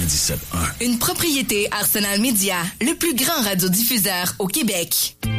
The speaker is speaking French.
97.1. Une propriété Arsenal Media, le plus grand radiodiffuseur au Québec.